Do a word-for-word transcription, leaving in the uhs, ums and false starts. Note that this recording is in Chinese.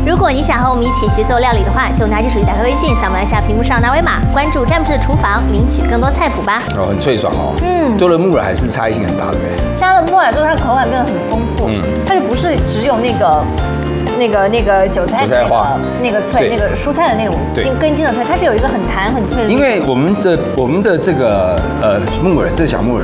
如果你想和我们一起学做料理的话，就拿起手机打开微信，扫描一下屏幕上的二维码，关注詹姆斯的厨房，领取更多菜谱吧。 哦，很脆爽哦。嗯，多了木耳还是差异性很大，对不对？ 加了木耳之后，它的口感变得很丰富。嗯，它就不是只有那个。那个那个韭菜的那个那个脆，那个蔬菜的那种筋根茎的脆，它是有一个很弹很脆的。 因为我们的我们的这个呃木耳，这小木耳